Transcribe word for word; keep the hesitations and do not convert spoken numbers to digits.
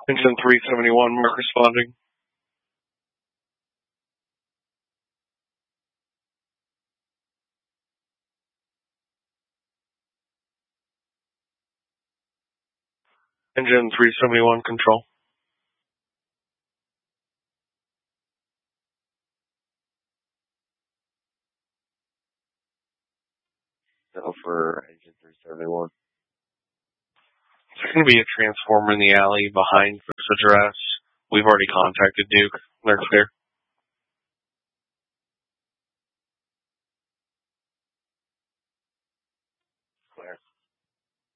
Engine three seventy-one, mark responding. Engine three seventy-one, control. No for engine three seventy-one. There's going to be a transformer in the alley behind this address. We've already contacted Duke. They're clear.